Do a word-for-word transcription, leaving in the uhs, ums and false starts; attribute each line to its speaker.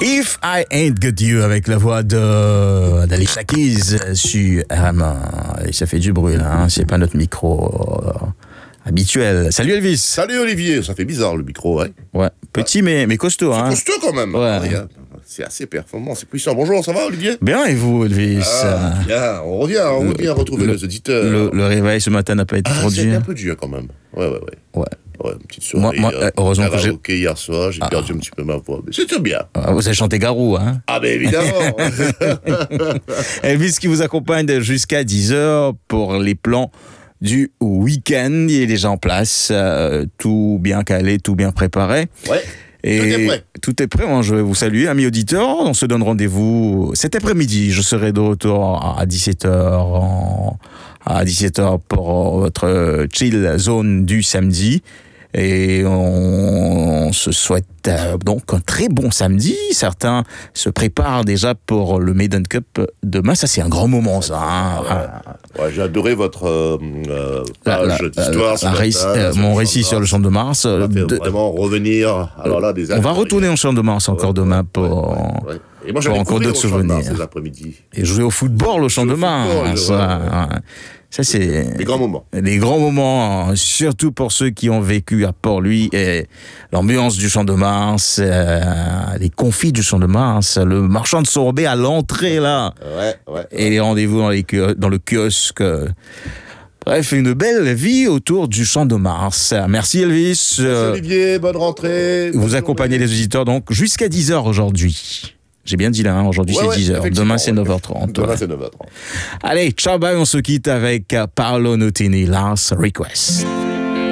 Speaker 1: If I Ain't Got You avec la voix de d'Alicia Keys sur R M un. Et ça fait du bruit là, hein. C'est pas notre micro euh, habituel. Salut Elvis.
Speaker 2: Salut Olivier, ça fait bizarre le micro, ouais.
Speaker 1: Ouais, petit ouais. mais mais costaud,
Speaker 2: c'est
Speaker 1: hein.
Speaker 2: Costaud quand même.
Speaker 1: Ouais.
Speaker 2: Regarde. C'est assez performant, c'est puissant. Bonjour, ça va Olivier?
Speaker 1: Bien, et vous Elvis?
Speaker 2: Ah, bien, on revient, on revient retrouver
Speaker 1: le,
Speaker 2: les auditeurs.
Speaker 1: Le, le réveil ce matin n'a pas été
Speaker 2: ah,
Speaker 1: trop dur.
Speaker 2: C'était un peu dur quand même. Ouais, ouais, ouais.
Speaker 1: Ouais.
Speaker 2: Ouais, une petite soirée.
Speaker 1: Moi, moi euh, heureusement que j'ai.
Speaker 2: Ok, hier soir, j'ai ah. perdu un petit peu ma voix. Mais c'était bien.
Speaker 1: Ah, vous avez chanté Garou, hein?
Speaker 2: Ah, ben évidemment.
Speaker 1: Elvis qui vous accompagne jusqu'à dix heures pour les plans du week-end. Il est déjà en place. Euh, tout bien calé, tout bien préparé.
Speaker 2: Ouais. Et tout est prêt.
Speaker 1: Tout est prêt. Moi, je vais vous saluer, amis auditeurs. On se donne rendez-vous cet après-midi. Je serai de retour à dix-sept heures, en, à dix-sept heures pour votre chill zone du samedi. Et on, on se souhaite euh, donc un très bon samedi. Certains se préparent déjà pour le Maiden Cup demain. Ça, c'est un grand moment, ça. Hein.
Speaker 2: Ouais, ouais, j'ai adoré votre euh, page
Speaker 1: la, la,
Speaker 2: d'histoire.
Speaker 1: La, la réc- euh, mon récit sur le Champ de Mars.
Speaker 2: On va de, vraiment revenir. Alors là, des
Speaker 1: on va retourner au Champ de Mars encore ouais, demain pour,
Speaker 2: ouais, ouais. Et moi,
Speaker 1: pour encore d'autres souvenirs. Et jouer au football au Champ de Mars. Ça, Ça, c'est
Speaker 2: des grands moments.
Speaker 1: Des grands moments, surtout pour ceux qui ont vécu à Port-Louis. Et l'ambiance du Champ de Mars, euh, les confits du Champ de Mars, le marchand de sorbet à l'entrée, là.
Speaker 2: Ouais, ouais.
Speaker 1: Et ouais. les rendez-vous dans, les, dans le kiosque. Bref, une belle vie autour du Champ de Mars. Merci Elvis.
Speaker 2: Merci Olivier, bonne rentrée.
Speaker 1: Vous bonne accompagnez journée. Les auditeurs donc jusqu'à dix heures aujourd'hui. J'ai bien dit là, hein, aujourd'hui ouais, c'est ouais, dix heures, demain c'est neuf heures trente.
Speaker 2: Demain
Speaker 1: ouais.
Speaker 2: c'est neuf heures trente.
Speaker 1: Allez, ciao bye, on se quitte avec Paolo Nutini, Last Request.